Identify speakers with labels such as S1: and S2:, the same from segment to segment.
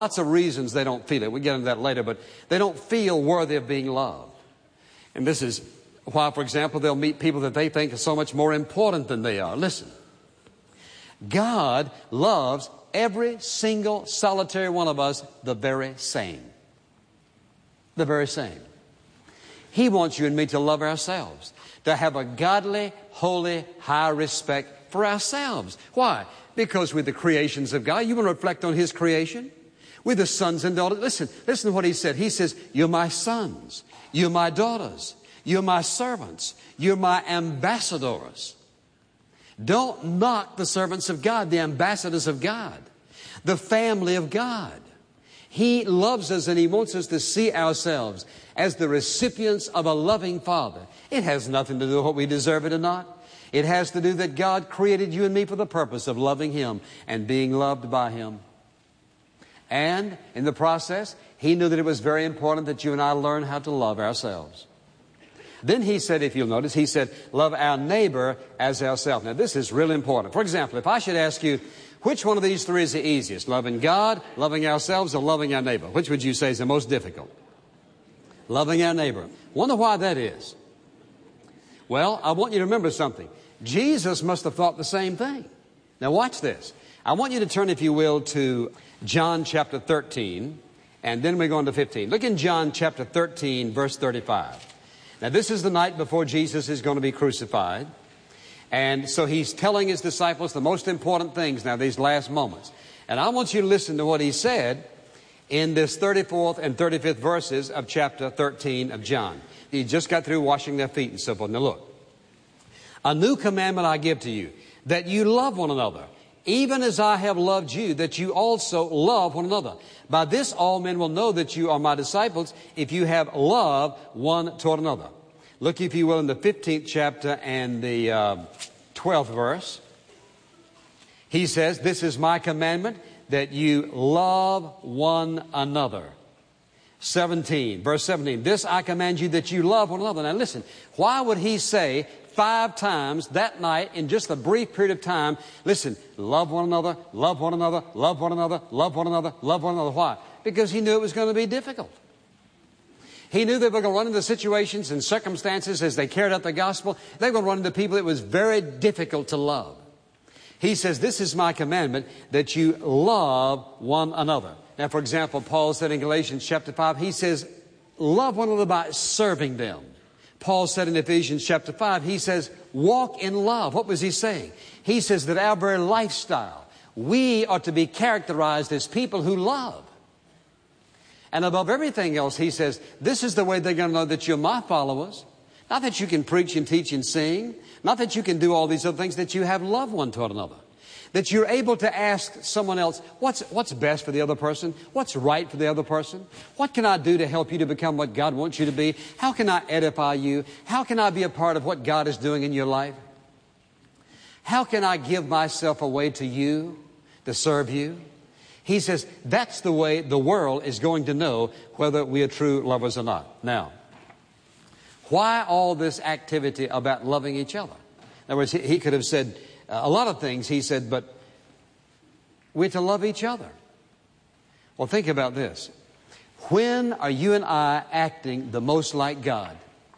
S1: Lots of reasons they don't feel it. We'll get into that later, but they don't feel worthy of being loved. And this is why, for example, they'll meet people that they think are so much more important than they are. Listen, God loves every single solitary one of us the very same. The very same. He wants you and me to love ourselves, to have a godly, holy, high respect for ourselves. Why? Because we're the creations of God. You want to reflect on His creation? We're the sons and daughters. Listen to what He said. He says, you're my sons. You're my daughters. You're my servants. You're my ambassadors. Don't knock the servants of God, the ambassadors of God, the family of God. He loves us and He wants us to see ourselves as the recipients of a loving Father. It has nothing to do with what we deserve it or not. It has to do that God created you and me for the purpose of loving Him and being loved by Him. And in the process, He knew that it was very important that you and I learn how to love ourselves. Then He said, if you'll notice, He said, love our neighbor as ourselves. Now, this is really important. For example, if I should ask you, which one of these three is the easiest? Loving God, loving ourselves, or loving our neighbor? Which would you say is the most difficult? Loving our neighbor. Wonder why that is. Well, I want you to remember something. Jesus must have thought the same thing. Now, watch this. I want you to turn, if you will, to John chapter 13, and then we're going to 15. Look in John chapter 13, verse 35. Now, this is the night before Jesus is going to be crucified. And so He's telling His disciples the most important things now, these last moments. And I want you to listen to what He said in this 34th and 35th verses of chapter 13 of John. He just got through washing their feet and so forth. Now, look. A new commandment I give to you, that you love one another, even as I have loved you, that you also love one another. By this all men will know that you are my disciples, if you have love one toward another. Look, if you will, in the 15th chapter and the 12th verse. He says, this is my commandment, that you love one another. 17, verse 17, this I command you, that you love one another. Now listen, why would He say 5 times that night in just a brief period of time, listen, love one another, love one another, love one another, love one another, love one another. Why? Because He knew it was going to be difficult. He knew they were going to run into situations and circumstances as they carried out the gospel. They were going to run into people it was very difficult to love. He says, this is my commandment, that you love one another. Now, for example, Paul said in Galatians chapter 5, he says, love one another by serving them. Paul said in Ephesians chapter 5, he says, walk in love. What was he saying? He says that our very lifestyle, we are to be characterized as people who love. And above everything else, he says, this is the way they're going to know that you're my followers. Not that you can preach and teach and sing. Not that you can do all these other things, that you have love one toward another. That you're able to ask someone else, what's best for the other person? What's right for the other person? What can I do to help you to become what God wants you to be? How can I edify you? How can I be a part of what God is doing in your life? How can I give myself away to you to serve you? He says that's the way the world is going to know whether we are true lovers or not. Now, why all this activity about loving each other? In other words, he could have said a lot of things. He said, but we're to love each other. Well, think about this. When are you and I acting the most like God?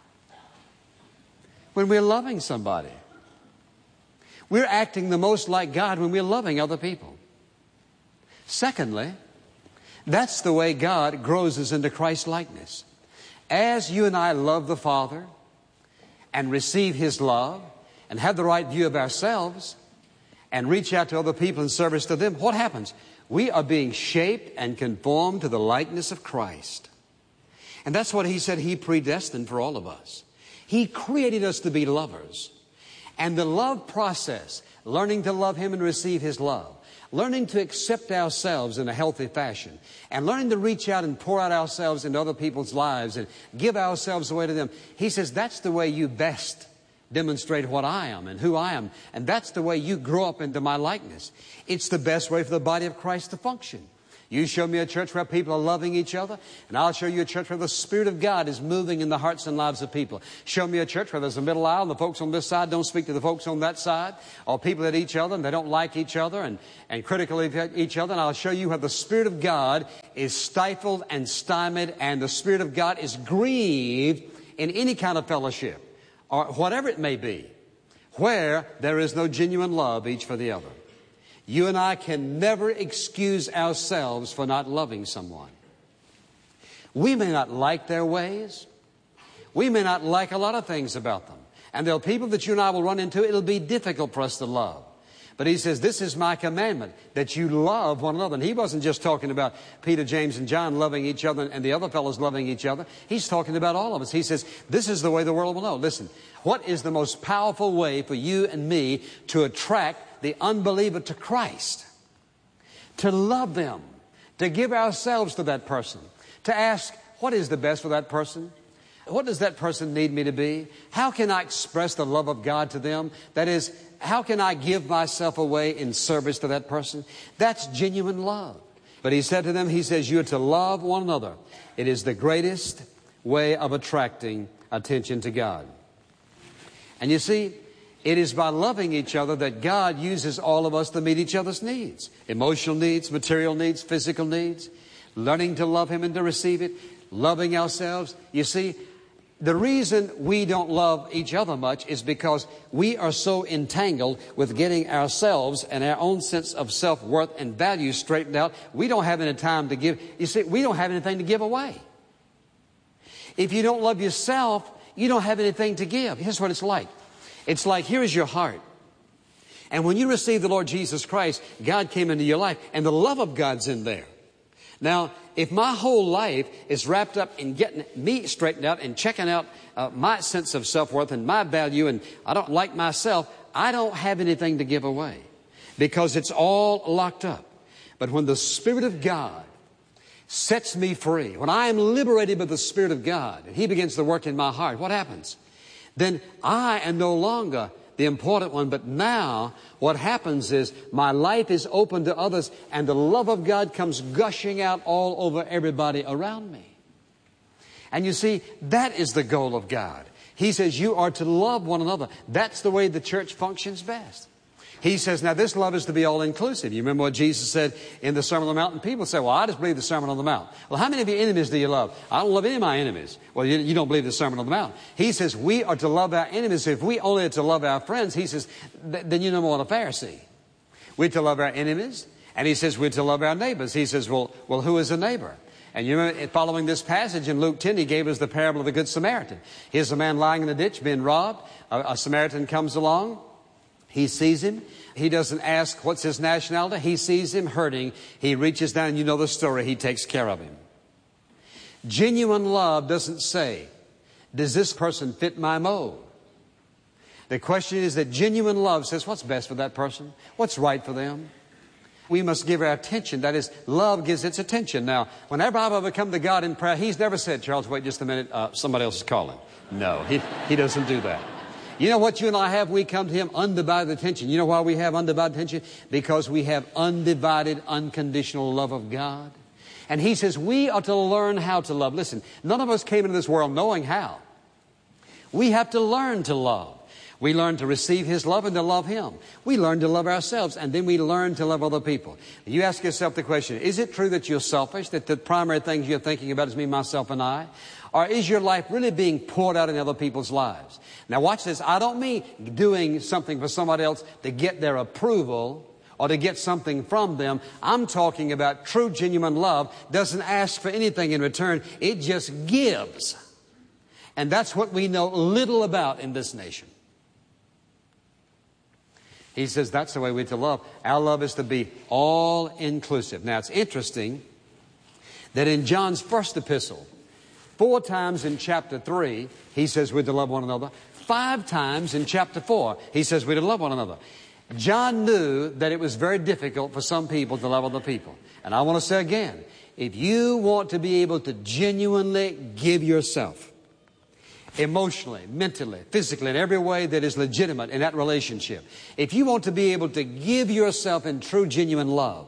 S1: When we're loving somebody. We're acting the most like God when we're loving other people. Secondly, that's the way God grows us into Christ's likeness. As you and I love the Father and receive His love and have the right view of ourselves and reach out to other people in service to them, what happens? We are being shaped and conformed to the likeness of Christ. And that's what He said He predestined for all of us. He created us to be lovers. And the love process, learning to love Him and receive His love, learning to accept ourselves in a healthy fashion, and learning to reach out and pour out ourselves into other people's lives and give ourselves away to them. He says that's the way you best demonstrate what I am and who I am. And that's the way you grow up into my likeness. It's the best way for the body of Christ to function. You show me a church where people are loving each other, and I'll show you a church where the Spirit of God is moving in the hearts and lives of people. Show me a church where there's a middle aisle and the folks on this side don't speak to the folks on that side, or people at each other and they don't like each other and critical of each other. And I'll show you how the Spirit of God is stifled and stymied, and the Spirit of God is grieved in any kind of fellowship, or whatever it may be, where there is no genuine love each for the other. You and I can never excuse ourselves for not loving someone. We may not like their ways. We may not like a lot of things about them. And there are people that you and I will run into. It'll be difficult for us to love. But he says, this is my commandment, that you love one another. And he wasn't just talking about Peter, James, and John loving each other and the other fellows loving each other. He's talking about all of us. He says, this is the way the world will know. Listen, what is the most powerful way for you and me to attract the unbeliever to Christ? To love them, to give ourselves to that person, to ask, what is the best for that person? What does that person need me to be? How can I express the love of God to them? That is, how can I give myself away in service to that person? That's genuine love. But he said to them, he says, you are to love one another. It is the greatest way of attracting attention to God. And you see, it is by loving each other that God uses all of us to meet each other's needs. Emotional needs, material needs, physical needs. Learning to love Him and to receive it. Loving ourselves. You see, the reason we don't love each other much is because we are so entangled with getting ourselves and our own sense of self-worth and value straightened out. We don't have any time to give. You see, we don't have anything to give away. If you don't love yourself, you don't have anything to give. Here's what it's like. It's like, here is your heart. And when you receive the Lord Jesus Christ, God came into your life, and the love of God's in there. Now, if my whole life is wrapped up in getting me straightened out and checking out my sense of self-worth and my value, and I don't like myself, I don't have anything to give away because it's all locked up. But when the Spirit of God sets me free, when I am liberated by the Spirit of God, and He begins to work in my heart, what happens? Then I am no longer the important one, but now what happens is my life is open to others, and the love of God comes gushing out all over everybody around me. And you see, that is the goal of God. He says you are to love one another. That's the way the church functions best. He says, now this love is to be all-inclusive. You remember what Jesus said in the Sermon on the Mount? And people say, well, I just believe the Sermon on the Mount. Well, how many of your enemies do you love? I don't love any of my enemies. Well, you don't believe the Sermon on the Mount. He says, we are to love our enemies. If we only are to love our friends, he says, then you're no more than a Pharisee. We're to love our enemies. And he says, we're to love our neighbors. He says, well, who is a neighbor? And you remember, following this passage in Luke 10, he gave us the parable of the Good Samaritan. Here's a man lying in a ditch, being robbed. A Samaritan comes along. He sees him. He doesn't ask what's his nationality. He sees him hurting. He reaches down, and you know the story. He takes care of him. Genuine love doesn't say, does this person fit my mold? The question is that genuine love says, what's best for that person? What's right for them? We must give our attention. That is, love gives its attention. Now, whenever I've ever come to God in prayer, He's never said, Charles, wait just a minute, somebody else is calling. No, He doesn't do that. You know what you and I have? We come to Him undivided attention. You know why we have undivided attention? Because we have undivided, unconditional love of God. And He says we are to learn how to love. Listen, none of us came into this world knowing how. We have to learn to love. We learn to receive His love and to love Him. We learn to love ourselves, and then we learn to love other people. You ask yourself the question, is it true that you're selfish, that the primary things you're thinking about is me, myself, and I? Or is your life really being poured out in other people's lives? Now watch this. I don't mean doing something for somebody else to get their approval or to get something from them. I'm talking about true, genuine love doesn't ask for anything in return. It just gives. And that's what we know little about in this nation. He says that's the way we're to love. Our love is to be all-inclusive. Now it's interesting that in John's first epistle, 4 times in chapter 3, he says we're to love one another. 5 times in chapter 4, he says we're to love one another. John knew that it was very difficult for some people to love other people. And I want to say again, if you want to be able to genuinely give yourself, emotionally, mentally, physically, in every way that is legitimate in that relationship, if you want to be able to give yourself in true, genuine love,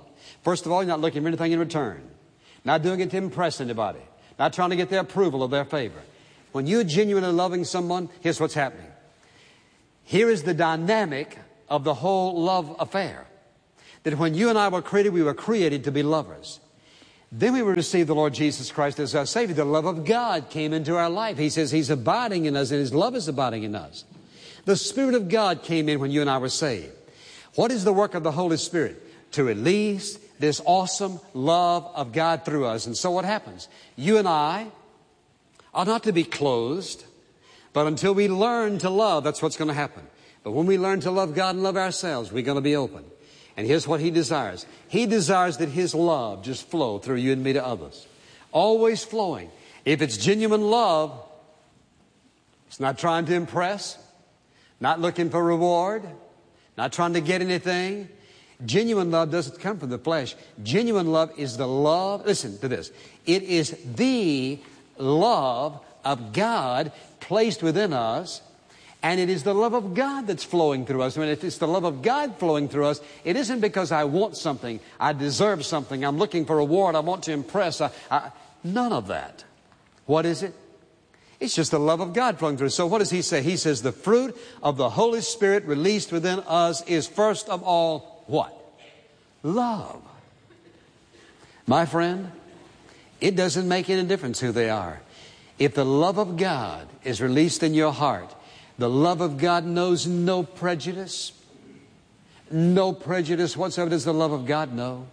S1: First of all, you're not looking for anything in return. Not doing it to impress anybody. Not trying to get their approval or their favor. When you're genuinely loving someone, here's what's happening. Here is the dynamic of the whole love affair. That when you and I were created to be lovers. Then we would receive the Lord Jesus Christ as our Savior. The love of God came into our life. He says He's abiding in us and His love is abiding in us. The Spirit of God came in when you and I were saved. What is the work of the Holy Spirit? To release this awesome love of God through us. And so what happens? You and I are not to be closed, but until we learn to love, that's what's going to happen. But when we learn to love God and love ourselves, we're going to be open. And here's what He desires. He desires that His love just flow through you and me to others. Always flowing. If it's genuine love, it's not trying to impress, not looking for reward, not trying to get anything. Genuine love doesn't come from the flesh. Genuine love is the love, listen to this, it is the love of God placed within us, and it is the love of God that's flowing through us. I mean, if it's the love of God flowing through us, it isn't because I want something, I deserve something, I'm looking for a reward, I want to impress. None of that. What is it? It's just the love of God flowing through us. So what does He say? He says the fruit of the Holy Spirit released within us is first of all what? Love. My friend, it doesn't make any difference who they are. If the love of God is released in your heart, the love of God knows no prejudice. No prejudice whatsoever does the love of God know.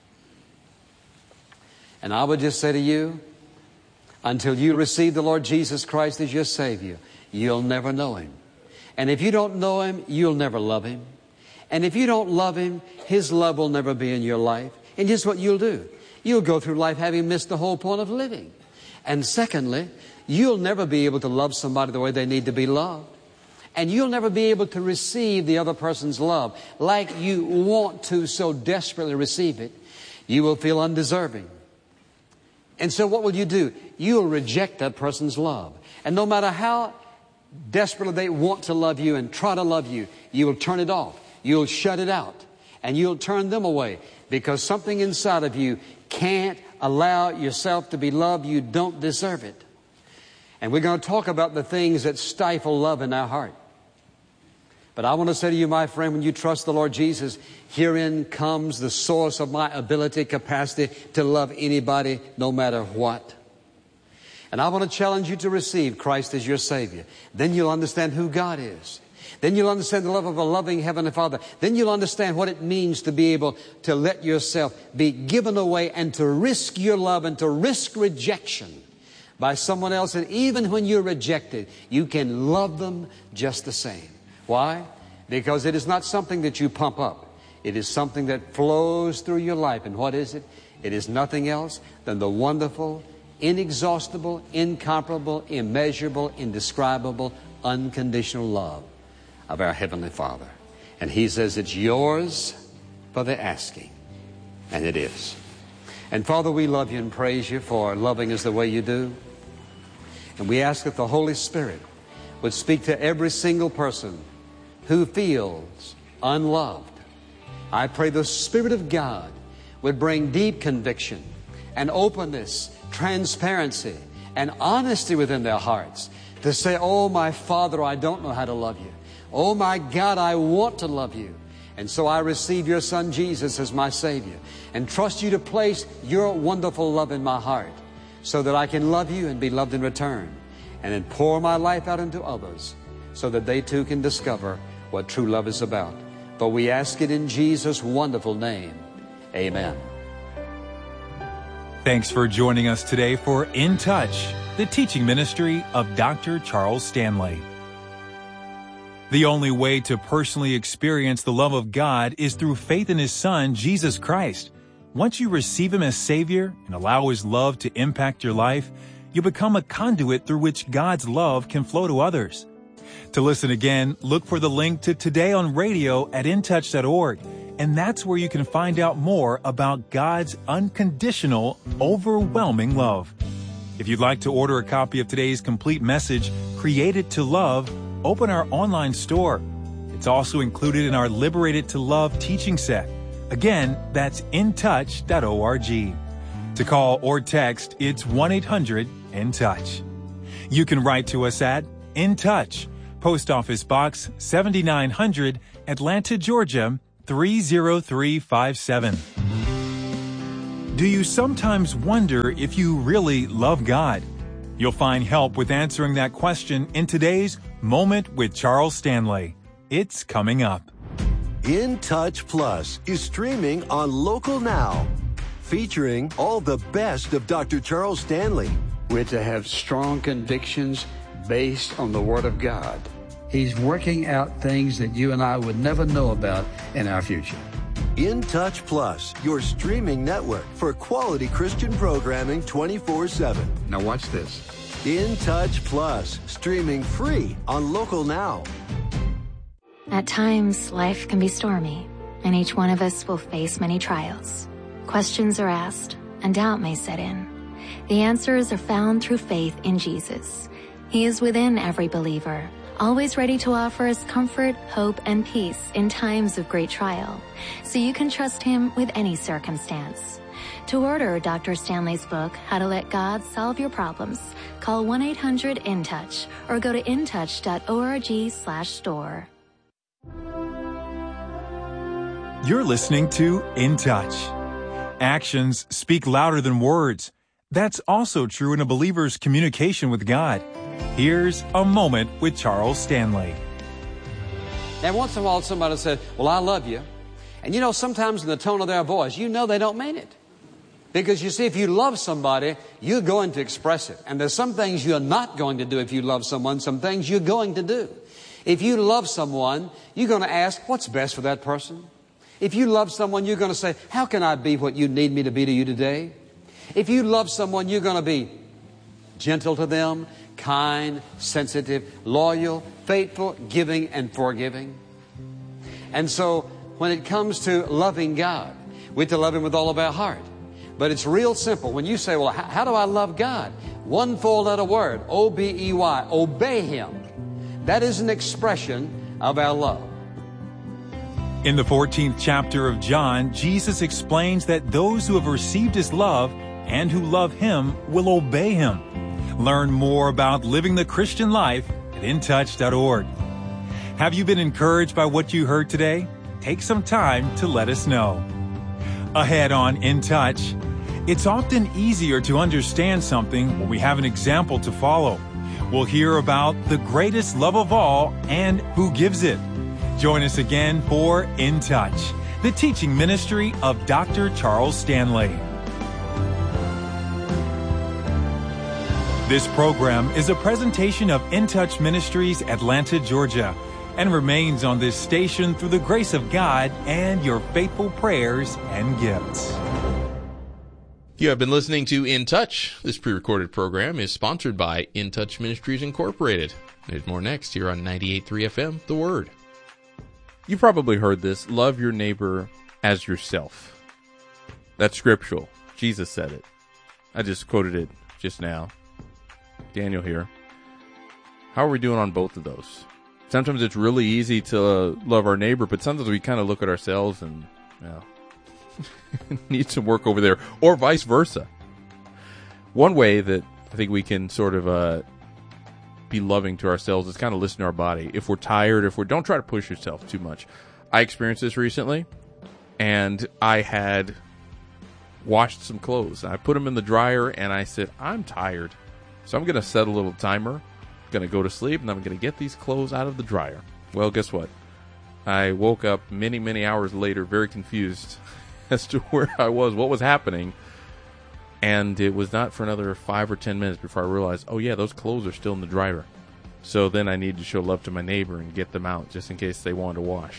S1: And I would just say to you, until you receive the Lord Jesus Christ as your Savior, you'll never know Him. And if you don't know Him, you'll never love Him. And if you don't love Him, His love will never be in your life. And here's what you'll do. You'll go through life having missed the whole point of living. And secondly, you'll never be able to love somebody the way they need to be loved. And you'll never be able to receive the other person's love like you want to so desperately receive it. You will feel undeserving. And so what will you do? You'll reject that person's love. And no matter how desperately they want to love you and try to love you, you will turn it off. You'll shut it out. And you'll turn them away because something inside of you can't allow yourself to be loved. You don't deserve it. And we're going to talk about the things that stifle love in our heart. But I want to say to you, my friend, when you trust the Lord Jesus, herein comes the source of my ability, capacity to love anybody, no matter what. And I want to challenge you to receive Christ as your Savior. Then you'll understand who God is. Then you'll understand the love of a loving Heavenly Father. Then you'll understand what it means to be able to let yourself be given away and to risk your love and to risk rejection by someone else. And even when you're rejected, you can love them just the same. Why? Because it is not something that you pump up. It is something that flows through your life. And what is it? It is nothing else than the wonderful, inexhaustible, incomparable, immeasurable, indescribable, unconditional love of our Heavenly Father. And He says it's yours for the asking. And it is. And Father, we love You and praise You for loving us the way You do. And we ask that the Holy Spirit would speak to every single person who feels unloved. I pray the Spirit of God would bring deep conviction and openness, transparency, and honesty within their hearts to say, oh, my Father, I don't know how to love You. Oh, my God, I want to love You. And so I receive Your Son, Jesus, as my Savior and trust You to place Your wonderful love in my heart so that I can love You and be loved in return, and then pour my life out into others so that they too can discover what true love is about. But we ask it in Jesus' wonderful name. Amen.
S2: Thanks for joining us today for In Touch, the teaching ministry of Dr. Charles Stanley. The only way to personally experience the love of God is through faith in His Son, Jesus Christ. Once you receive Him as Savior and allow His love to impact your life, you become a conduit through which God's love can flow to others. To listen again, look for the link to Today on Radio at intouch.org, and that's where you can find out more about God's unconditional, overwhelming love. If you'd like to order a copy of today's complete message, Created to Love, open our online store. It's also included in our Liberated to Love teaching set, Again, that's intouch.org. To call or text, it's 1-800-IN-TOUCH. You can write to us at In Touch, Post Office Box 7900, Atlanta, Georgia 30357. Do you sometimes wonder if you really love God? You'll find help with answering that question in today's Moment with Charles Stanley. It's coming up.
S3: In Touch Plus is streaming on Local Now, featuring all the best of Dr. Charles Stanley.
S4: We're to have strong convictions based on the Word of God. He's working out things that you and I would never know about in our future.
S3: In Touch Plus, your streaming network for quality Christian programming 24/7.
S4: Now watch this.
S3: In Touch Plus, streaming free on Local Now.
S5: At times, life can be stormy, and each one of us will face many trials. Questions are asked, and doubt may set in. The answers are found through faith in Jesus. He is within every believer, always ready to offer us comfort, hope, and peace in times of great trial, so you can trust Him with any circumstance. To order Dr. Stanley's book, How to Let God Solve Your Problems, call 1-800-IN-TOUCH or go to intouch.org/store.
S2: You're listening to In Touch. Actions speak louder than words. That's also true in a believer's communication with God. Here's a Moment with Charles Stanley.
S1: And once in a while somebody says, well, I love you. And you know, sometimes in the tone of their voice, you know they don't mean it. Because you see, if you love somebody, you're going to express it. And there's some things you're not going to do if you love someone, some things you're going to do. If you love someone, you're going to ask, what's best for that person? If you love someone, you're going to say, how can I be what you need me to be to you today? If you love someone, you're going to be gentle to them, kind, sensitive, loyal, faithful, giving, and forgiving. And so when it comes to loving God, we have to love Him with all of our heart. But it's real simple. When you say, well, how do I love God? One four-letter word, O-B-E-Y, obey Him. That is an expression of our love.
S2: In the 14th chapter of John, Jesus explains that those who have received His love and who love Him will obey Him. Learn more about living the Christian life at intouch.org. Have you been encouraged by what you heard today? Take some time to let us know. Ahead on In Touch, it's often easier to understand something when we have an example to follow. We'll hear about the greatest love of all and who gives it. Join us again for In Touch, the teaching ministry of Dr. Charles Stanley. This program is a presentation of In Touch Ministries, Atlanta, Georgia, and remains on this station through the grace of God and your faithful prayers and gifts.
S6: You have been listening to In Touch. This pre-recorded program is sponsored by In Touch Ministries Incorporated. There's more next here on 98.3 FM, The Word.
S7: You probably heard this, love your neighbor as yourself. That's scriptural. Jesus said it. I just quoted it just now. Daniel here. How are we doing on both of those? Sometimes it's really easy to love our neighbor, but sometimes we kind of look at ourselves and, need some work over there, or vice versa. One way that I think we can sort of be loving to ourselves is kind of listen to our body. If we're tired, don't try to push yourself too much. I experienced this recently, and I had washed some clothes. I put them in the dryer, and I said, I'm tired, so I'm going to set a little timer. I'm going to go to sleep, and I'm going to get these clothes out of the dryer. Well, guess what? I woke up many, many hours later very confused as to where I was, what was happening. And it was not for another 5 or 10 minutes before I realized, oh yeah, those clothes are still in the dryer. So then I need to show love to my neighbor and get them out just in case they want to wash.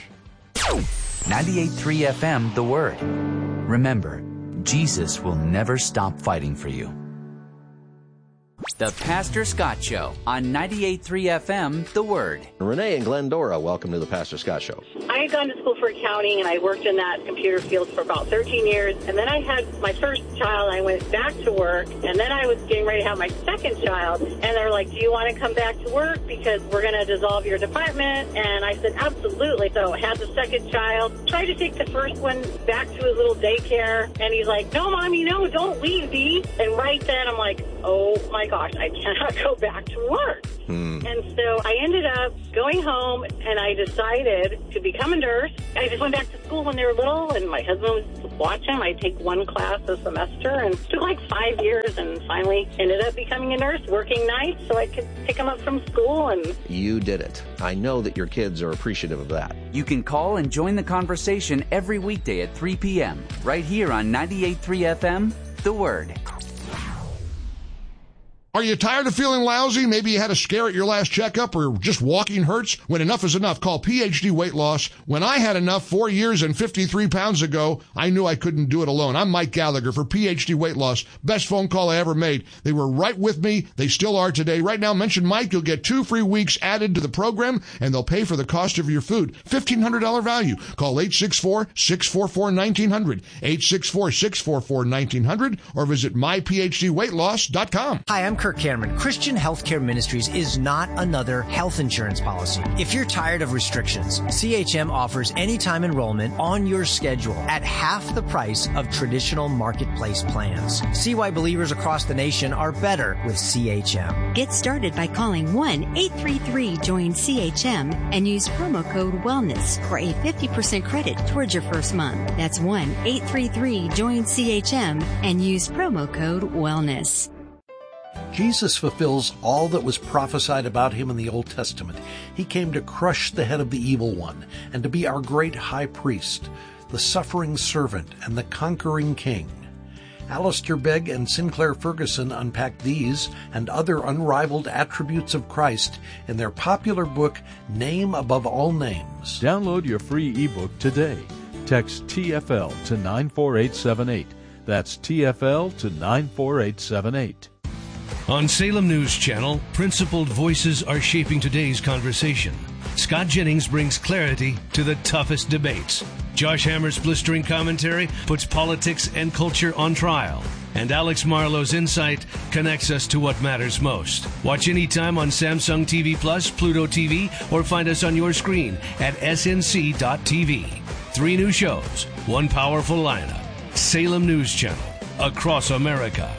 S8: 98.3 FM, The Word. Remember, Jesus will never stop fighting for you. The Pastor Scott Show on 98.3 FM, The Word.
S9: Renee and Glendora, welcome to the Pastor Scott Show.
S10: I had gone to school for accounting, and I worked in that computer field for about 13 years. And then I had my first child. I went back to work, and then I was getting ready to have my second child. And they were like, do you want to come back to work because we're going to dissolve your department? And I said, absolutely. So I had the second child, tried to take the first one back to his little daycare. And he's like, no, Mommy, no, don't leave, Dee. And right then I'm like, oh, my gosh, I cannot go back to work. And so I ended up going home, and I decided to become a nurse. I just went back to school when they were little, and my husband was watching. I'd take one class a semester, and it took like 5 years, and finally ended up becoming a nurse, working nights so I could pick them up from school. And
S9: you did it. I know that your kids are appreciative of that.
S8: You can call and join the conversation every weekday at 3 p.m. right here on 98.3 FM, The Word.
S11: Are you tired of feeling lousy? Maybe you had a scare at your last checkup or just walking hurts? When enough is enough, call PhD Weight Loss. When I had enough 4 years and 53 pounds ago, I knew I couldn't do it alone. I'm Mike Gallagher for PhD Weight Loss. Best phone call I ever made. They were right with me. They still are today. Right now, mention Mike. You'll get 2 free weeks added to the program, and they'll pay for the cost of your food. $1,500 value. Call 864-644-1900, 864-644-1900, or visit myphdweightloss.com.
S12: Hi, I'm Kirk Cameron. Christian Healthcare Ministries is not another health insurance policy. If you're tired of restrictions, CHM offers anytime enrollment on your schedule at half the price of traditional marketplace plans. See why believers across the nation are better with CHM.
S13: Get started by calling 1-833-JOIN-CHM and use promo code WELLNESS for a 50% credit towards your first month. That's 1-833-JOIN-CHM and use promo code WELLNESS.
S14: Jesus fulfills all that was prophesied about him in the Old Testament. He came to crush the head of the evil one and to be our great high priest, the suffering servant and the conquering king. Alistair Begg and Sinclair Ferguson unpack these and other unrivaled attributes of Christ in their popular book, Name Above All Names.
S15: Download your free ebook today. Text TFL to 94878. That's TFL to 94878.
S16: On Salem News Channel, principled voices are shaping today's conversation. Scott Jennings brings clarity to the toughest debates. Josh Hammer's blistering commentary puts politics and culture on trial. And Alex Marlowe's insight connects us to what matters most. Watch anytime on Samsung TV Plus, Pluto TV, or find us on your screen at snc.tv. 3 new shows, 1 powerful lineup. Salem News Channel, across America.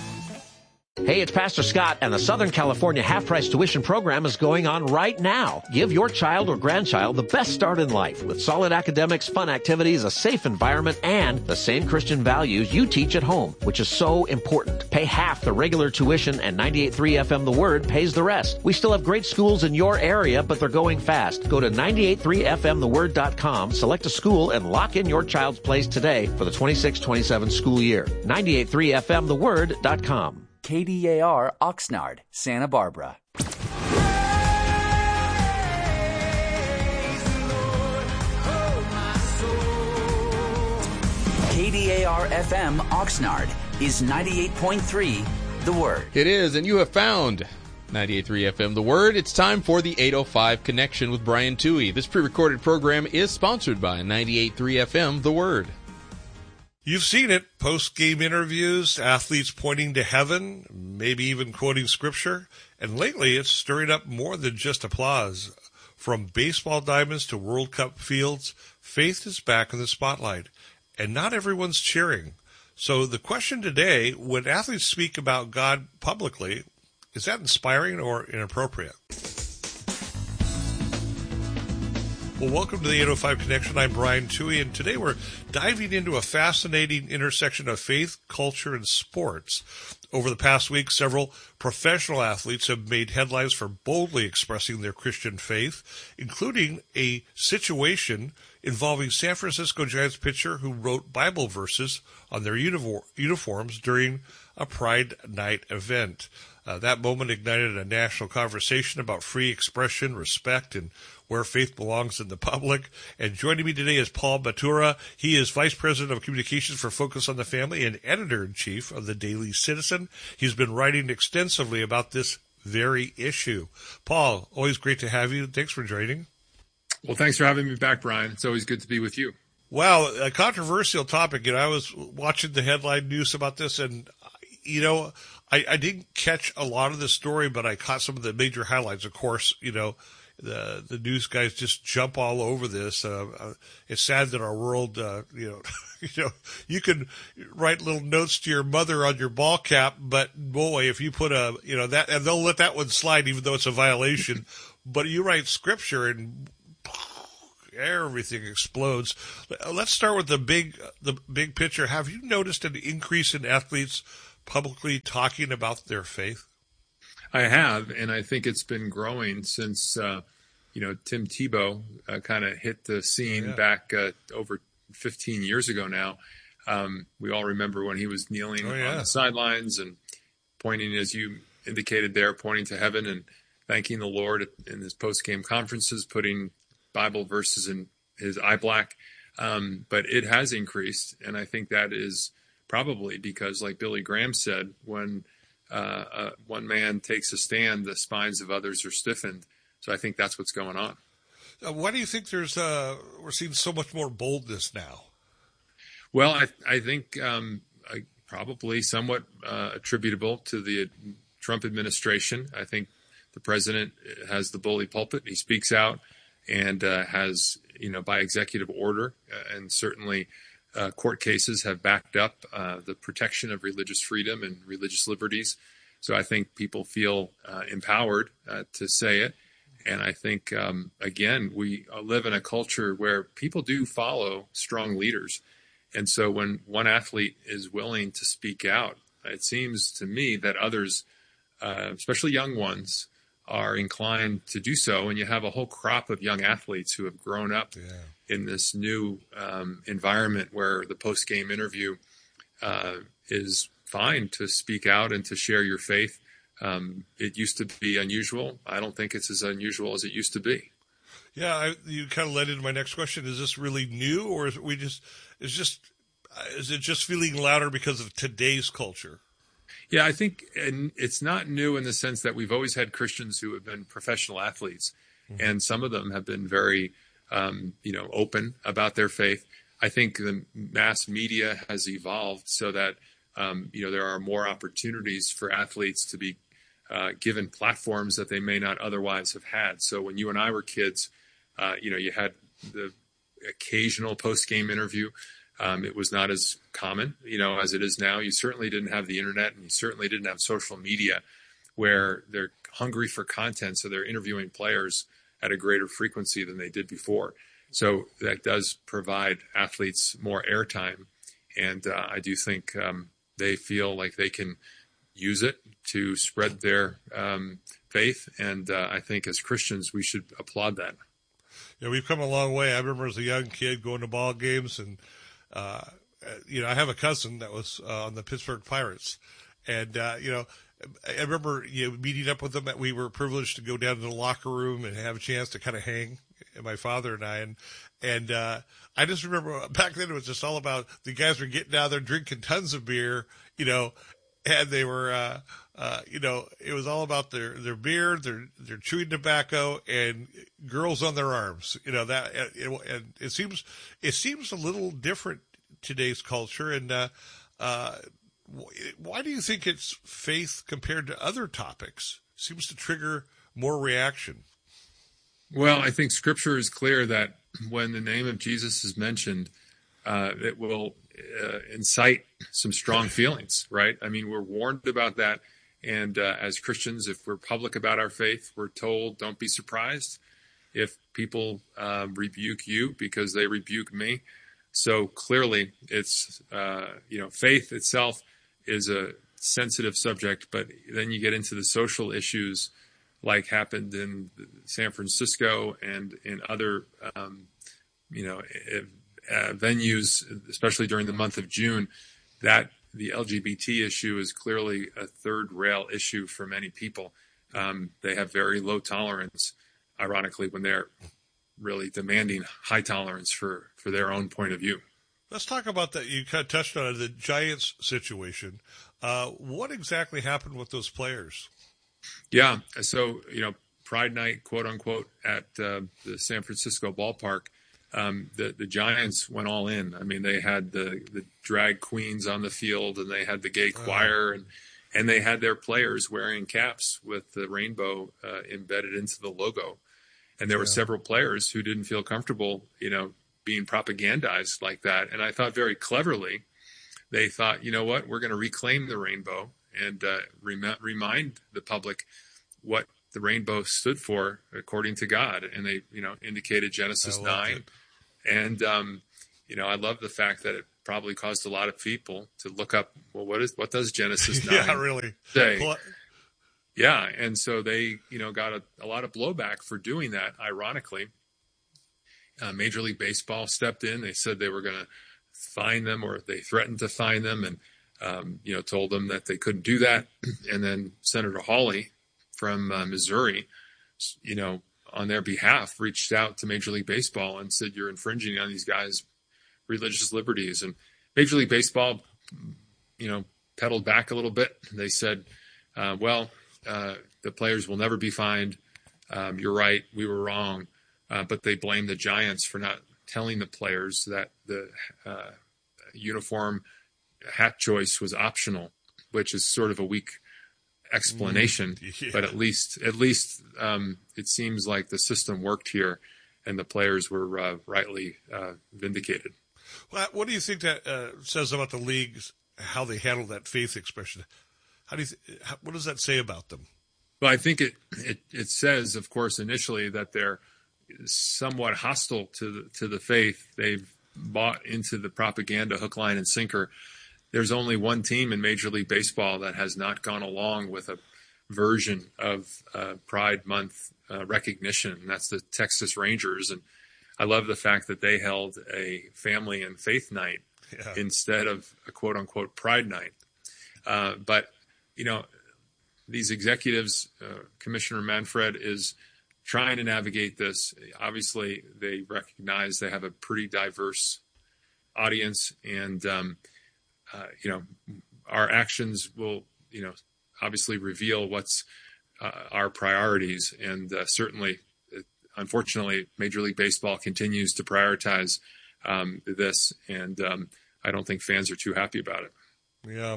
S9: Hey, it's Pastor Scott, and the Southern California half-price tuition program is going on right now. Give your child or grandchild the best start in life with solid academics, fun activities, a safe environment, and the same Christian values you teach at home, which is so important. Pay half the regular tuition, and 98.3 FM The Word pays the rest. We still have great schools in your area, but they're going fast. Go to 98.3fmtheword.com, select a school, and lock in your child's place today for the 26-27 school year. 98.3fmtheword.com.
S8: KDAR Oxnard, Santa Barbara. KDAR FM Oxnard is 98.3 The Word.
S6: It is, and you have found 98.3 FM The Word. It's time for the 805 Connection with Brian Toohey. This pre-recorded program is sponsored by 98.3 FM The Word.
S17: You've seen it, post-game interviews, athletes pointing to heaven, maybe even quoting scripture. And lately, it's stirring up more than just applause. From baseball diamonds to World Cup fields, faith is back in the spotlight. And not everyone's cheering. So the question today, when athletes speak about God publicly, is that inspiring or inappropriate? Well, welcome to the 805 Connection. I'm Brian Toohey, and today we're diving into a fascinating intersection of faith, culture, and sports. Over the past week, several professional athletes have made headlines for boldly expressing their Christian faith, including a situation involving San Francisco Giants pitcher who wrote Bible verses on their uniforms during a Pride Night event. That moment ignited a national conversation about free expression, respect, and where faith belongs in the public. And joining me today is Paul Batura. He is Vice President of Communications for Focus on the Family and Editor-in-Chief of the Daily Citizen. He's been writing extensively about this very issue. Paul, always great to have you. Thanks for joining.
S18: Well, thanks for having me back, Brian. It's always good to be with you.
S17: Wow, a controversial topic. I was watching the headline news about this, and, I didn't catch a lot of the story, but I caught some of the major highlights. Of course, the news guys just jump all over this. It's sad that our world, you can write little notes to your mother on your ball cap, but boy, if you put that, and they'll let that one slide even though it's a violation, but you write scripture and everything explodes. Let's start with the big picture. Have you noticed an increase in athletes publicly talking about their faith?
S18: I have, and I think it's been growing since, Tim Tebow kind of hit the scene back over 15 years ago now. We all remember when he was kneeling on the sidelines and pointing, as you indicated there, pointing to heaven and thanking the Lord in his post-game conferences, putting Bible verses in his eye black. But it has increased, and I think that is probably because, like Billy Graham said, when one man takes a stand, the spines of others are stiffened. So I think that's what's going on.
S17: Why do you think we're seeing so much more boldness now?
S18: Well, I think probably somewhat attributable to the Trump administration. I think the president has the bully pulpit. He speaks out and has, by executive order, and certainly court cases have backed up the protection of religious freedom and religious liberties. So I think people feel empowered to say it. And I think, again, we live in a culture where people do follow strong leaders. And so when one athlete is willing to speak out, it seems to me that others, especially young ones, are inclined to do so. And you have a whole crop of young athletes who have grown up in this new environment where the post-game interview is fine to speak out and to share your faith. It used to be unusual. I don't think it's as unusual as it used to be.
S17: Yeah, you kind of led into my next question. Is this really new, or is it just feeling louder because of today's culture?
S18: Yeah, I think it's not new in the sense that we've always had Christians who have been professional athletes, and some of them have been very, open about their faith. I think the mass media has evolved so that, there are more opportunities for athletes to be given platforms that they may not otherwise have had. So when you and I were kids, you had the occasional post-game interview. It was not as common, as it is now. You certainly didn't have the internet, and you certainly didn't have social media where they're hungry for content. So they're interviewing players at a greater frequency than they did before. So that does provide athletes more airtime. And I do think they feel like they can use it to spread their faith. And I think as Christians, we should applaud that.
S17: Yeah, we've come a long way. I remember as a young kid going to ball games, and I have a cousin that was on the Pittsburgh Pirates, and I remember meeting up with them. We were privileged to go down to the locker room and have a chance to kind of hang, my father and I, and I just remember back then it was just all about the guys were getting out there drinking tons of beer, and they were it was all about their beer, their chewing tobacco, and girls on their arms. And it seems a little different today's culture. And why do you think it's faith compared to other topics seems to trigger more reaction?
S18: Well, I think Scripture is clear that when the name of Jesus is mentioned, it will incite some strong feelings, right? I mean, we're warned about that. And as Christians, if we're public about our faith, we're told, don't be surprised if people rebuke you because they rebuke me. So clearly, it's, faith itself is a sensitive subject, but then you get into the social issues like happened in San Francisco and in other, venues, especially during the month of June, that the LGBT issue is clearly a third rail issue for many people. They have very low tolerance, ironically, when they're really demanding high tolerance for their own point of view.
S17: Let's talk about that. You kind of touched on the Giants situation. What exactly happened with those players?
S18: Yeah. So, Pride Night, quote unquote, at the San Francisco ballpark, the Giants went all in. I mean, they had the drag queens on the field, and they had the gay choir, and they had their players wearing caps with the rainbow embedded into the logo. And there were several players who didn't feel comfortable, being propagandized like that. And I thought very cleverly, they thought, you know what, we're going to reclaim the rainbow and remind the public what the rainbow stood for according to God. And they, indicated Genesis 9. And, I love the fact that it probably caused a lot of people to look up, well, what does Genesis 9 say? Yeah. And so they, got a lot of blowback for doing that. Ironically, Major League Baseball stepped in. They said they were going to fine them, or they threatened to fine them, and, told them that they couldn't do that. And then Senator Hawley from Missouri, on their behalf, reached out to Major League Baseball and said, you're infringing on these guys' religious liberties. And Major League Baseball, pedaled back a little bit. They said, the players will never be fined. You're right. We were wrong. But they blamed the Giants for not telling the players that the uniform hat choice was optional, which is sort of a weak explanation. But at least it seems like the system worked here, and the players were rightly vindicated.
S17: Well, what do you think that says about the leagues, how they handle that faith expression? What does that say about them?
S18: Well, I think it says, of course, initially that they're somewhat hostile to the faith. They've bought into the propaganda hook, line, and sinker. There's only one team in Major League Baseball that has not gone along with a version of Pride Month recognition, and that's the Texas Rangers. And I love the fact that they held a family and faith night instead of a quote-unquote Pride Night. But, these executives, Commissioner Manfred is trying to navigate this. Obviously, they recognize they have a pretty diverse audience, and our actions will, obviously reveal what's our priorities. And certainly, unfortunately, Major League Baseball continues to prioritize this, and I don't think fans are too happy about it.
S17: Yeah.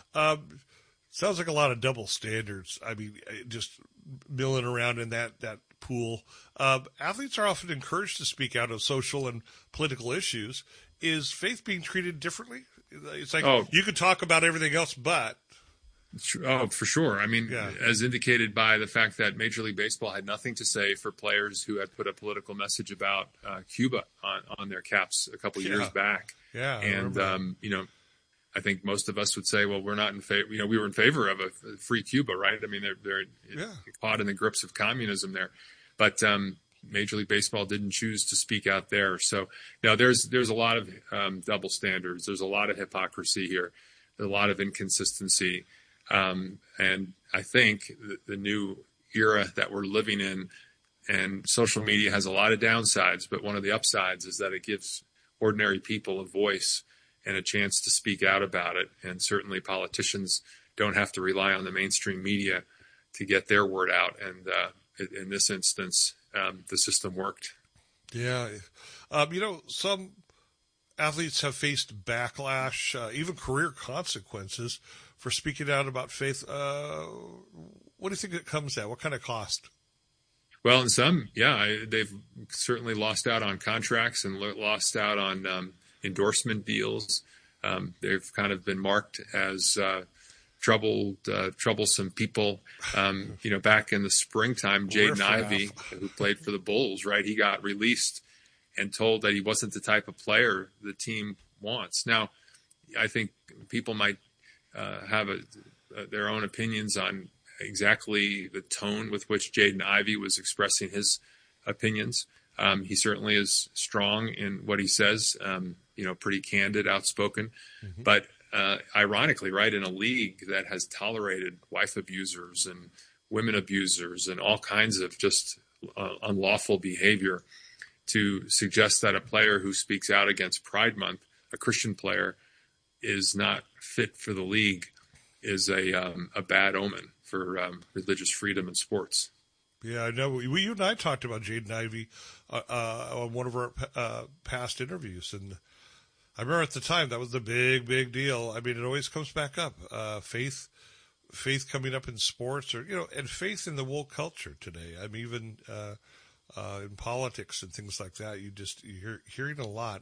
S17: Sounds like a lot of double standards. I mean, just milling around in that pool. Athletes are often encouraged to speak out on social and political issues. Is faith being treated differently? It's like you could talk about everything else, but...
S18: Oh, for sure. I mean, as indicated by the fact that Major League Baseball had nothing to say for players who had put a political message about Cuba on their caps a couple years back.
S17: Yeah.
S18: And, I think most of us would say, well, we're not in favor, we were in favor of a free Cuba, right? I mean, they're caught in the grips of communism there. But Major League Baseball didn't choose to speak out there. So, there's a lot of double standards. There's a lot of hypocrisy here, a lot of inconsistency. And I think the new era that we're living in, and social media has a lot of downsides, but one of the upsides is that it gives ordinary people a voice and a chance to speak out about it. And certainly politicians don't have to rely on the mainstream media to get their word out. And in this instance, the system worked.
S17: Yeah. Some athletes have faced backlash, even career consequences for speaking out about faith. What do you think it comes at? What kind of cost?
S18: Well, in some, they've certainly lost out on contracts and lost out on endorsement deals. They've kind of been marked as troublesome people. Back in the springtime, Jaden Ivey, who played for the Bulls, right? He got released and told that he wasn't the type of player the team wants. Now, I think people might have their own opinions on exactly the tone with which Jaden Ivey was expressing his opinions. He certainly is strong in what he says, pretty candid, outspoken. Mm-hmm. But ironically, right, in a league that has tolerated wife abusers and women abusers and all kinds of just unlawful behavior, to suggest that a player who speaks out against Pride Month, a Christian player, is not fit for the league is a bad omen for religious freedom in sports.
S17: Yeah, I know. You and I talked about Jaden Ivey on one of our past interviews, and I remember at the time that was the big deal. I mean, it always comes back up. Faith coming up in sports, or and faith in the woke culture today. I mean, even in politics and things like that, you're hearing a lot.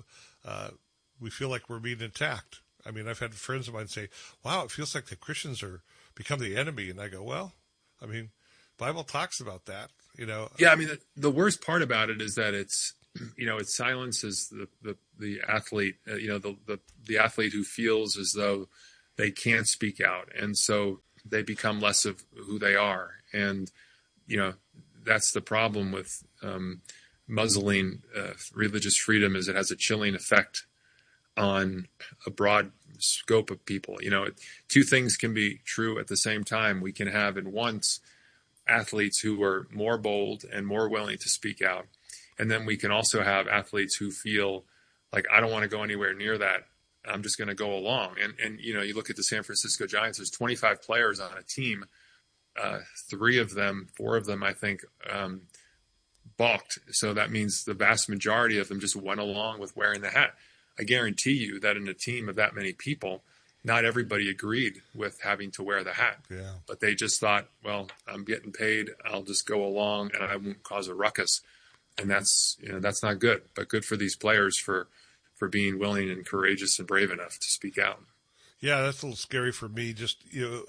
S17: We feel like we're being attacked. I mean, I've had friends of mine say, "Wow, it feels like the Christians are become the enemy," and I go, "Well, I mean, Bible talks about that,
S18: Yeah, I mean, the worst part about it is that it silences the athlete, the athlete who feels as though they can't speak out, and so they become less of who they are. And that's the problem with muzzling religious freedom, is it has a chilling effect on a broad scope of people. Two things can be true at the same time. We can have at once athletes who are more bold and more willing to speak out, and then we can also have athletes who feel like, I don't want to go anywhere near that, I'm just going to go along. And you look at the San Francisco Giants, there's 25 players on a team, 4 of them I think balked. So that means the vast majority of them just went along with wearing the hat. I guarantee you that in a team of that many people, not everybody agreed with having to wear the hat.
S17: Yeah.
S18: But they just thought, well, I'm getting paid, I'll just go along and I won't cause a ruckus. And that's not good, but good for these players for being willing and courageous and brave enough to speak out.
S17: Yeah, that's a little scary for me. Just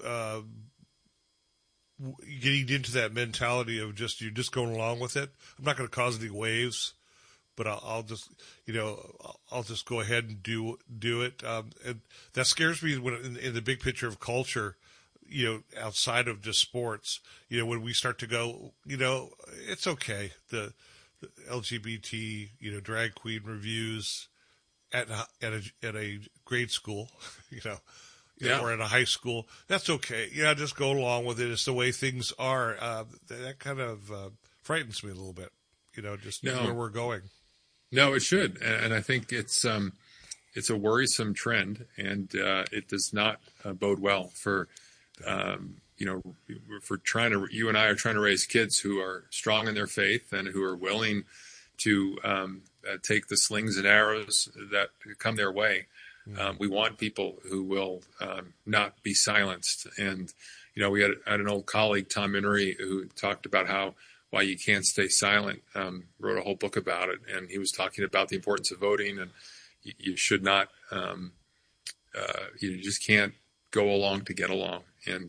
S17: getting into that mentality of you're just going along with it. I'm not going to cause any waves, but I'll just go ahead and do it. And that scares me when in the big picture of culture, outside of just sports, when we start to go, it's okay. The LGBT, drag queen reviews at a grade school, or at a high school, that's okay. Just go along with it. It's the way things are. That kind of frightens me a little bit, where we're going.
S18: No, it should. And I think it's a worrisome trend, and it does not bode well for, you and I are trying to raise kids who are strong in their faith and who are willing to take the slings and arrows that come their way. We want people who will not be silenced. And, we had an old colleague, Tom Minery, who talked about why you can't stay silent, wrote a whole book about it. And he was talking about the importance of voting, and you should not, you just can't go along to get along. And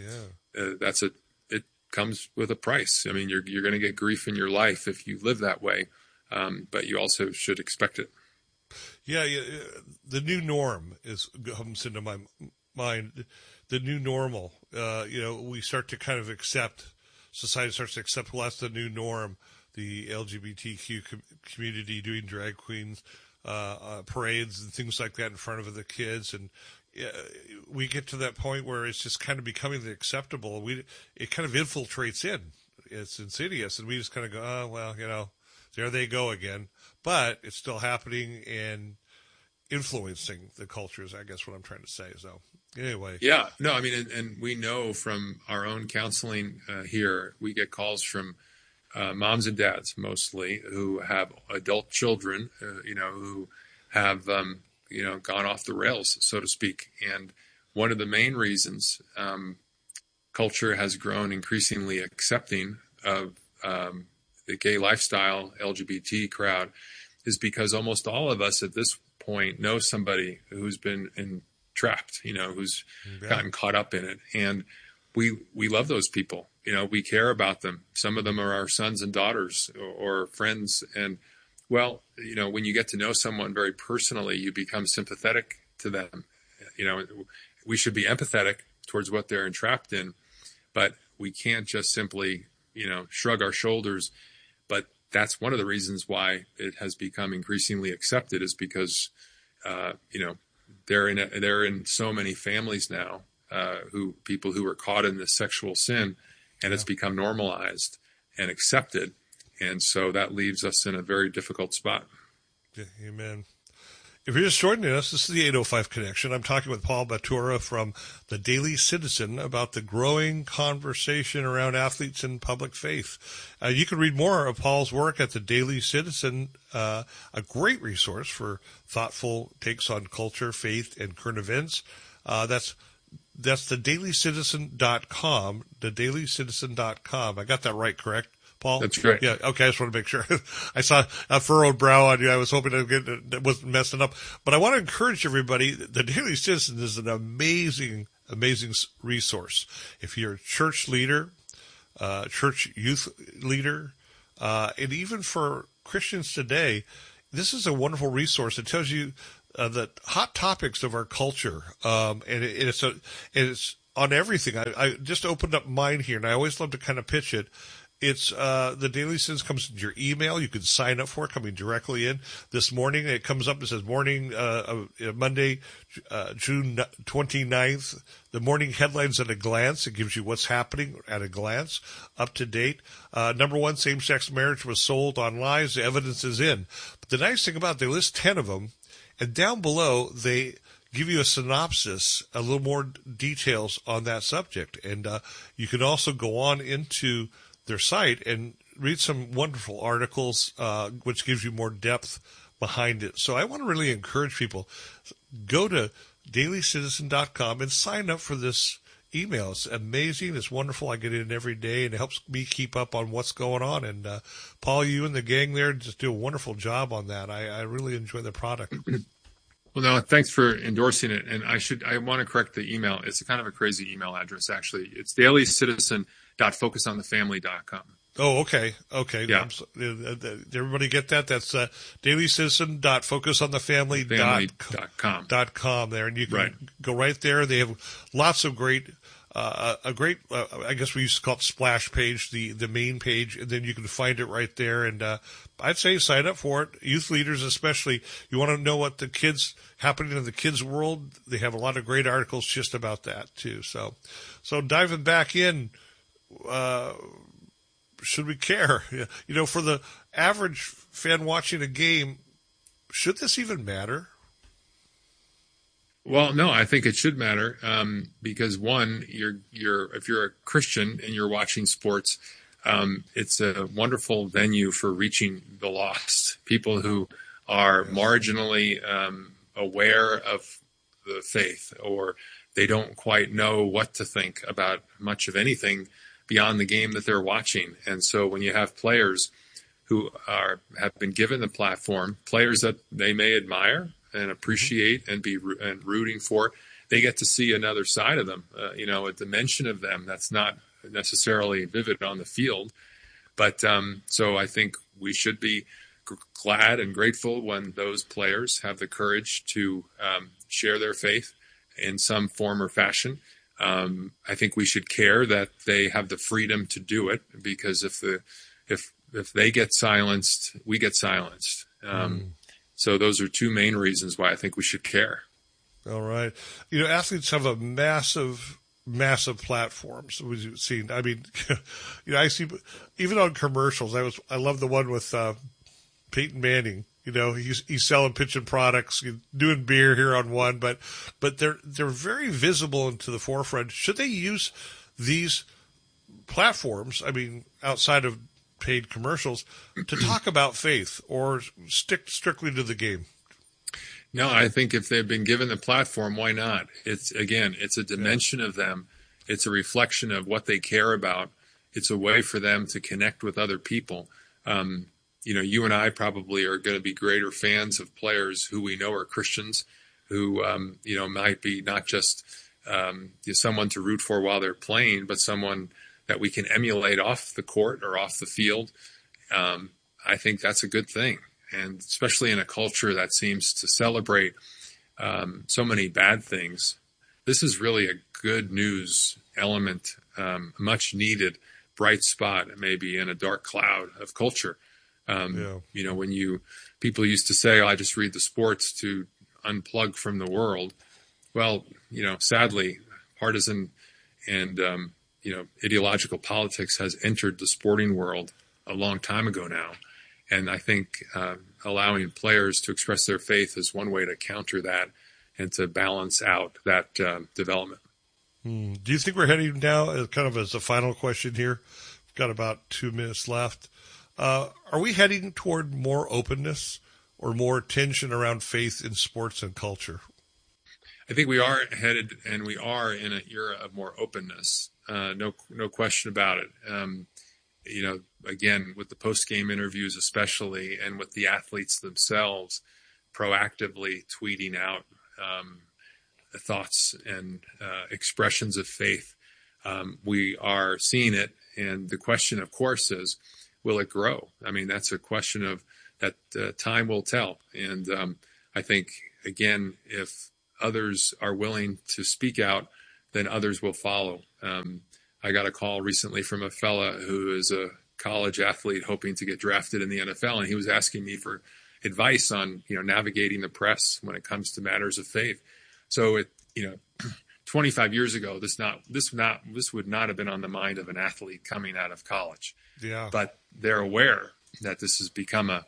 S18: it comes with a price. I mean, you're going to get grief in your life if you live that way. But you also should expect it.
S17: Yeah, the new norm comes into my mind. The new normal. We start to kind of accept. Society starts to accept. Well, that's the new norm. The LGBTQ community doing drag queens parades and things like that in front of the kids, and we get to that point where it's just kind of becoming the acceptable. It kind of infiltrates in. It's insidious, and we just kind of go, oh well, there they go again. But it's still happening and influencing the cultures, I guess what I'm trying to say. So anyway.
S18: Yeah. No, I mean, and we know from our own counseling here, we get calls from moms and dads mostly who have adult children, who have, gone off the rails, so to speak. And one of the main reasons culture has grown increasingly accepting of the gay lifestyle, LGBT crowd, is because almost all of us at this point know somebody who's been entrapped, who's gotten caught up in it. And we love those people. We care about them. Some of them are our sons and daughters or friends. And, well, when you get to know someone very personally, you become sympathetic to them. We should be empathetic towards what they're entrapped in, but we can't just simply, shrug our shoulders. But that's one of the reasons why it has become increasingly accepted, is because, they're in so many families now, people who are caught in this sexual sin, and it's become normalized and accepted. And so that leaves us in a very difficult spot.
S17: Yeah, amen. If you're just joining us, this is the 805 Connection. I'm talking with Paul Batura from the Daily Citizen about the growing conversation around athletes and public faith. You can read more of Paul's work at the Daily Citizen, a great resource for thoughtful takes on culture, faith, and current events. That's thedailycitizen.com, thedailycitizen.com. I got that right, correct, Paul?
S18: That's right.
S17: Yeah. Okay. I just want to make sure. I saw a furrowed brow on you. I was hoping that wasn't messing up. But I want to encourage everybody. The Daily Citizen is an amazing, amazing resource. If you're a church leader, church youth leader, and even for Christians today, this is a wonderful resource. It tells you the hot topics of our culture, and it's on everything. I just opened up mine here, and I always love to kind of pitch it. It's the Daily Citizen comes into your email. You can sign up for it coming directly in. This morning it comes up. It says morning Monday, June 29th. The morning headlines at a glance. It gives you what's happening at a glance, up to date. Number one, same-sex marriage was sold on lies. The evidence is in. But the nice thing about it, they list 10 of them, and down below they give you a synopsis, a little more details on that subject. And you can also go on into their site and read some wonderful articles, which gives you more depth behind it. So I want to really encourage people, go to dailycitizen.com and sign up for this email. It's amazing. It's wonderful. I get in every day, and it helps me keep up on what's going on. And Paul, you and the gang there just do a wonderful job on that. I really enjoy the product.
S18: Well, no, thanks for endorsing it. And I want to correct the email. It's kind of a crazy email address, actually. It's dailycitizen.focusonthefamily.com.
S17: Oh, okay. Okay.
S18: Yeah.
S17: Everybody get that? That's dailycitizen.focusonthefamily.com there. And you can go right there. They have lots of great, I guess we used to call it splash page, the main page, and then you can find it right there. And I'd say sign up for it. Youth leaders especially. You want to know what the kids happening in the kids' world? They have a lot of great articles just about that too. So diving back in, should we care? For the average fan watching a game, should this even matter?
S18: Well, no, I think it should matter because one, if you're a Christian and you're watching sports, it's a wonderful venue for reaching the lost, people who are marginally aware of the faith, or they don't quite know what to think about much of anything beyond the game that they're watching. And so when you have players who have been given the platform, players that they may admire and appreciate and rooting for, they get to see another side of them, a dimension of them that's not necessarily vivid on the field. But so I think we should be glad and grateful when those players have the courage to share their faith in some form or fashion. I think we should care that they have the freedom to do it, because if they get silenced, we get silenced. So those are two main reasons why I think we should care.
S17: All right. Athletes have a massive platforms. We've seen. I mean, I see even on commercials. I love the one with Peyton Manning. He's selling pitching products, doing beer here on one, but they're very visible into the forefront. Should they use these platforms? I mean, outside of paid commercials, to talk about faith, or stick strictly to the game?
S18: No, I think if they've been given the platform, why not? It's a dimension of them. It's a reflection of what they care about. It's a way for them to connect with other people. You and I probably are going to be greater fans of players who we know are Christians, who, might be not just someone to root for while they're playing, but someone that we can emulate off the court or off the field. I think that's a good thing. And especially in a culture that seems to celebrate so many bad things, this is really a good news element, much needed bright spot, maybe in a dark cloud of culture. When people used to say, I just read the sports to unplug from the world. Well, sadly, partisan and, ideological politics has entered the sporting world a long time ago now. And I think allowing players to express their faith is one way to counter that and to balance out that development.
S17: Do you think we're heading now, kind of as a final question here, we've got about 2 minutes left, are we heading toward more openness or more tension around faith in sports and culture?
S18: I think we are headed, and we are in an era of more openness. No question about it. Again, with the post-game interviews especially, and with the athletes themselves proactively tweeting out thoughts and expressions of faith, we are seeing it. And the question, of course, is, will it grow? I mean, that's a question of that time will tell. And I think, again, if others are willing to speak out, then others will follow. I got a call recently from a fella who is a college athlete hoping to get drafted in the NFL, and he was asking me for advice on navigating the press when it comes to matters of faith. So 25 years ago, this would not have been on the mind of an athlete coming out of college.
S17: Yeah.
S18: But they're aware that this has become a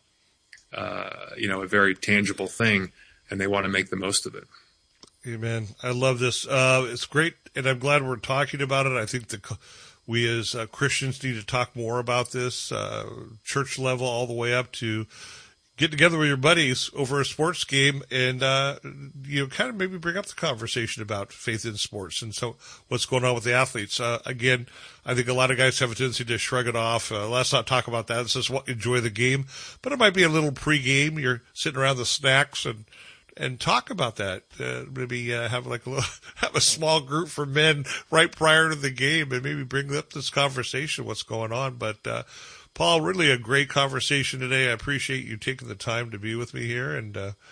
S18: very tangible thing, and they want to make the most of it.
S17: Amen. I love this. It's great, and I'm glad we're talking about it. I think we as Christians need to talk more about this, church level all the way up to get together with your buddies over a sports game and, kind of maybe bring up the conversation about faith in sports and so what's going on with the athletes. Again, I think a lot of guys have a tendency to shrug it off. Let's not talk about that. Let's just enjoy the game. But it might be a little pregame. You're sitting around the snacks and talk about that. Maybe have a small group for men right prior to the game and maybe bring up this conversation, what's going on. But, Paul, really a great conversation today. I appreciate you taking the time to be with me here and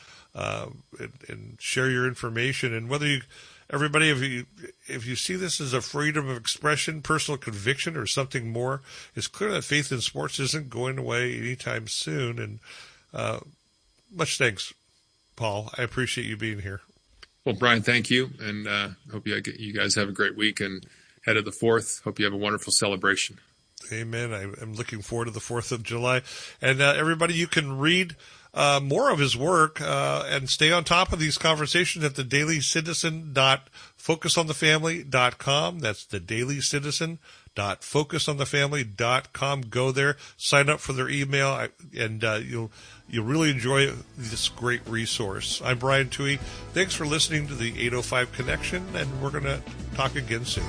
S17: share your information. And whether everybody, if you see this as a freedom of expression, personal conviction, or something more, it's clear that faith in sports isn't going away anytime soon. And much thanks, Paul. I appreciate you being here.
S18: Well, Brian, thank you, and hope you guys have a great week. And head of the 4th, hope you have a wonderful celebration.
S17: Amen. I'm looking forward to the 4th of July. And everybody, you can read more of his work and stay on top of these conversations at thedailyscitizen.focusonthefamily.com. That's thedailyscitizen.focusonthefamily.com. Go there, sign up for their email, and you'll really enjoy this great resource. I'm Brian Tuohy. Thanks for listening to the 805 Connection, and we're going to talk again soon.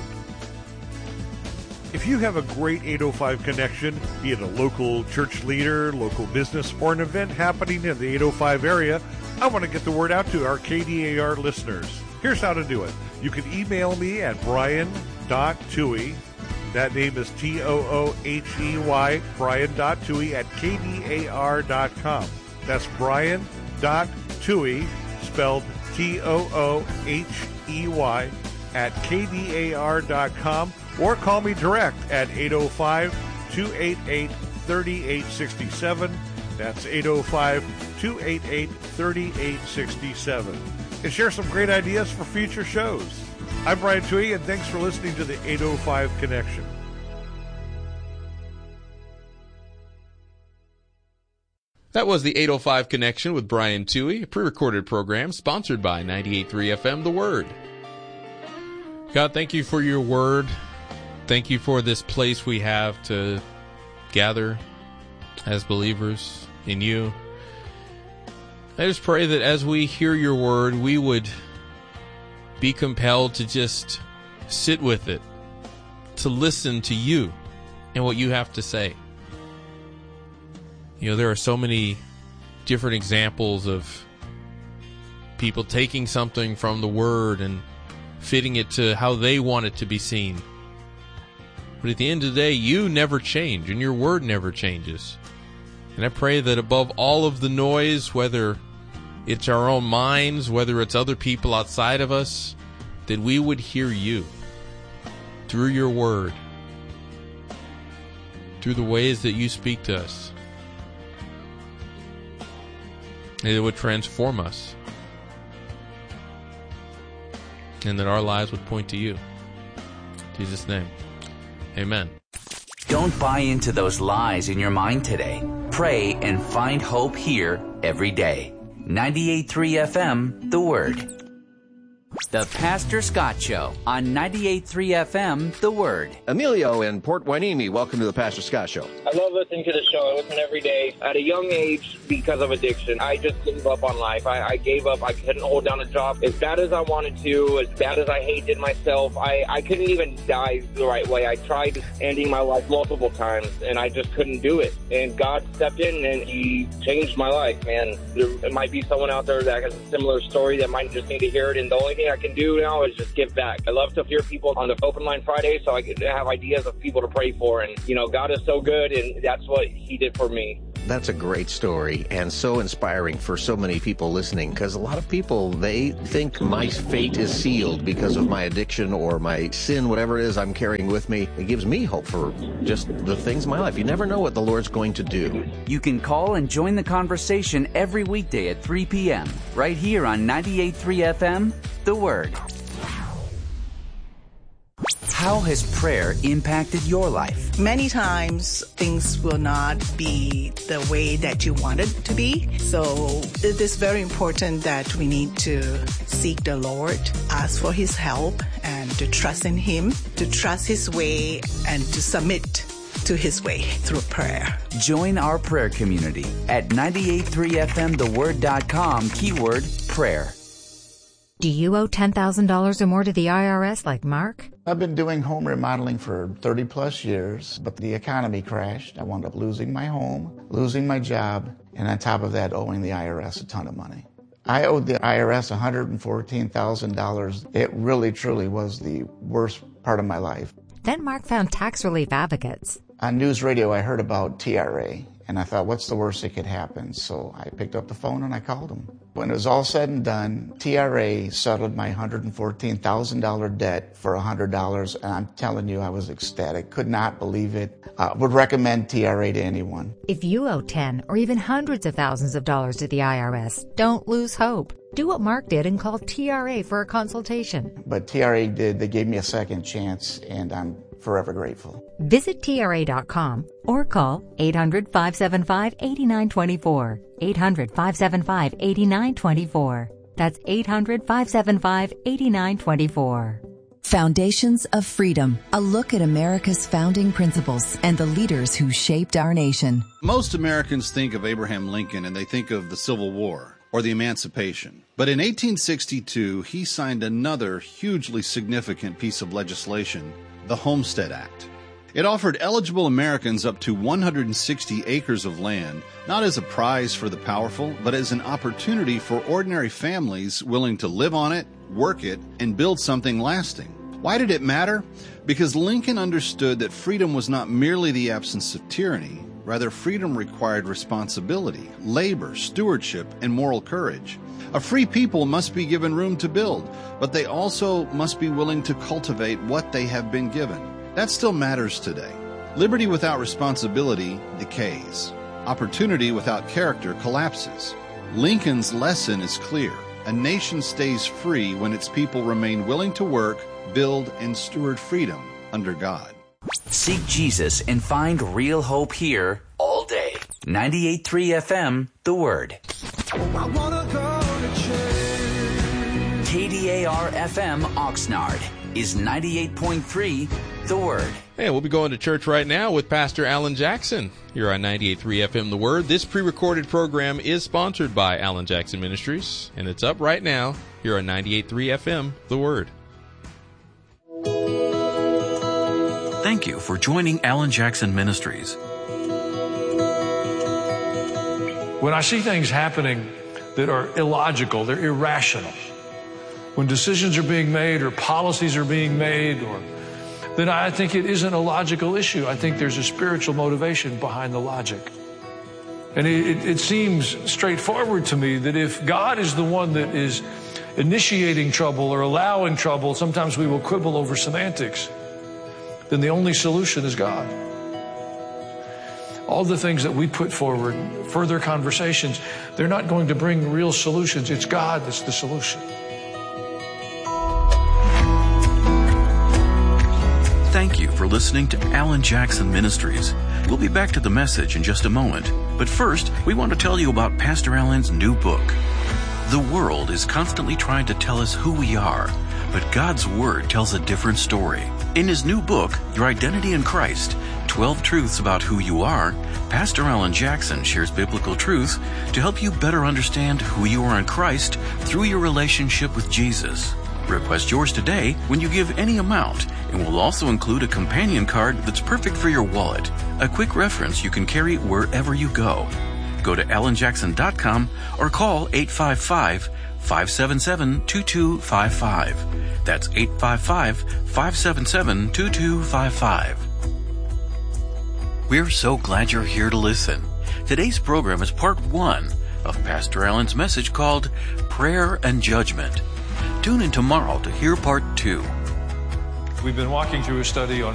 S17: If you have a great 805 connection, be it a local church leader, local business, or an event happening in the 805 area, I want to get the word out to our KDAR listeners. Here's how to do it. You can email me at brian.tuohy. That name is Toohey, brian.tuohy at kdar.com. That's brian.tuohy, spelled Toohey, at kdar.com. Or call me direct at 805-288-3867. That's 805-288-3867. And share some great ideas for future shows. I'm Brian Tuohy, and thanks for listening to the 805 Connection.
S6: That was the 805 Connection with Brian Tuohy, a pre-recorded program sponsored by 98.3 FM The Word. God, thank you for your word. Thank you for this place we have to gather as believers in you. I just pray that as we hear your word, we would be compelled to just sit with it, to listen to you and what you have to say. There are so many different examples of people taking something from the word and fitting it to how they want it to be seen. But at the end of the day, you never change, and your word never changes. And I pray that above all of the noise, whether it's our own minds, whether it's other people outside of us, that we would hear you through your word, through the ways that you speak to us. And it would transform us. and that our lives would point to you. In Jesus' name, amen.
S8: Don't buy into those lies in your mind today. Pray and find hope here every day. 98.3 FM, The Word. The Pastor Scott Show on 98.3 FM, The Word.
S9: Emilio in Port Hueneme, welcome to the Pastor Scott Show.
S19: I love listening to the show. I listen every day. At a young age, because of addiction, I just gave up on life. I gave up. I couldn't hold down a job as bad as I wanted to, as bad as I hated myself. I couldn't even die the right way. I tried ending my life multiple times, and I just couldn't do it. And God stepped in, and He changed my life, man. There might be someone out there that has a similar story that might just need to hear it, and the only thing I can do now is just give back. I love to hear people on the Open Line Friday so I can have ideas of people to pray for. And, you know, God is so good, and that's what He did for me.
S9: That's a great story and so inspiring for so many people listening, because a lot of people, they think my fate is sealed because of my addiction or my sin, whatever it is I'm carrying with me. It gives me hope for just the things in my life. You never know what the Lord's going to do.
S8: You can call and join the conversation every weekday at 3 p.m. right here on 98.3 FM, The Word. How has prayer impacted your life?
S20: Many times things will not be the way that you want it to be. So it is very important that we need to seek the Lord, ask for His help, and to trust in Him, to trust His way, and to submit to His way through prayer.
S8: Join our prayer community at 98.3fmtheword.com, keyword prayer.
S21: Do you owe $10,000 or more to the IRS like Mark?
S22: I've been doing home remodeling for 30 plus years, but the economy crashed. I wound up losing my home, losing my job, and on top of that, owing the IRS a ton of money. I owed the IRS $114,000. It really, truly was the worst part of my life.
S21: Then Mark found tax relief advocates.
S22: On news radio, I heard about TRA, and I thought, what's the worst that could happen? So I picked up the phone and I called them. When it was all said and done, TRA settled my $114,000 debt for $100, and I'm telling you, I was ecstatic. Could not believe it. Would recommend TRA to anyone.
S21: If you owe 10 or even hundreds of thousands of dollars to the IRS, don't lose hope. Do what Mark did and call TRA for a consultation.
S22: But TRA did. They gave me a second chance, and I'm forever grateful.
S21: Visit TRA.com or call 800-575-8924. 800-575-8924. That's 800-575-8924.
S23: Foundations of Freedom, a look at America's founding principles and the leaders who shaped our nation.
S24: Most Americans think of Abraham Lincoln and they think of the Civil War or the Emancipation. But in 1862, he signed another hugely significant piece of legislation, the Homestead Act. It offered eligible Americans up to 160 acres of land, not as a prize for the powerful, but as an opportunity for ordinary families willing to live on it, work it, and build something lasting. Why did it matter? Because Lincoln understood that freedom was not merely the absence of tyranny. Rather, freedom required responsibility, labor, stewardship, and moral courage. A free people must be given room to build, but they also must be willing to cultivate what they have been given. That still matters today. Liberty without responsibility decays. Opportunity without character collapses. Lincoln's lesson is clear. A nation stays free when its people remain willing to work, build, and steward freedom under God.
S8: Seek Jesus and find real hope here all day. 98.3 FM, The Word. KDAR FM Oxnard is 98.3 The Word.
S6: Hey, we'll be going to church right now with Pastor Alan Jackson here on 98.3 FM The Word. This pre-recorded program is sponsored by Alan Jackson Ministries, and it's up right now here on 98.3 FM The Word.
S25: Thank you for joining Alan Jackson Ministries.
S26: When I see things happening that are illogical, they're irrational, when decisions are being made or policies are being made, then I think it isn't a logical issue. I think there's a spiritual motivation behind the logic. And it seems straightforward to me that if God is the one that is initiating trouble or allowing trouble, sometimes we will quibble over semantics, then the only solution is God. All the things that we put forward, further conversations, they're not going to bring real solutions. It's God that's the solution.
S25: thank you for listening to Alan Jackson Ministries. We'll be back to the message in just a moment. But first, we want to tell you about Pastor Alan's new book. The world is constantly trying to tell us who we are, but God's Word tells a different story. In his new book, Your Identity in Christ, 12 Truths About Who You Are, Pastor Alan Jackson shares biblical truths to help you better understand who you are in Christ through your relationship with Jesus. Request yours today when you give any amount, and we'll also include a companion card that's perfect for your wallet, a quick reference you can carry wherever you go. Go to alanjackson.com or call 855-577-2255. That's 855-577-2255. We're so glad you're here to listen. Today's program is part 1 of Pastor Alan's message called Prayer and Judgment. Tune in tomorrow to hear part 2.
S26: We've been walking through a study on